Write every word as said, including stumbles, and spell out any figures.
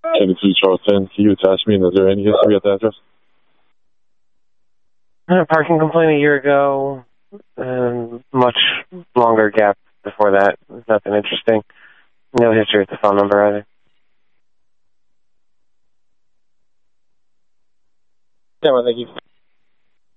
Tennessee Charles ten, Key attachment. Is there any history at the address? I had a parking complaint a year ago, and much longer gap before that. Nothing interesting. No history with the phone number either. Yeah, well, thank you.